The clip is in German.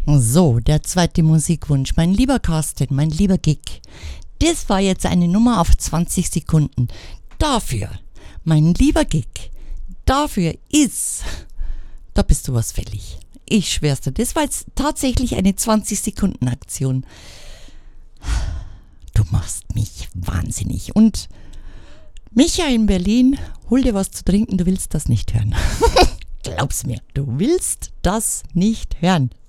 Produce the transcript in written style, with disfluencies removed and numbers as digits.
So, der zweite Musikwunsch. Mein lieber Carsten, mein lieber Gig. Das war jetzt eine Nummer auf 20 Sekunden. Dafür, mein lieber Gig, dafür da bist du was fällig. Ich schwör's dir, das war jetzt tatsächlich eine 20-Sekunden-Aktion. Du machst mich wahnsinnig. Und Micha in Berlin, hol dir was zu trinken, du willst das nicht hören. Glaub's mir, du willst das nicht hören.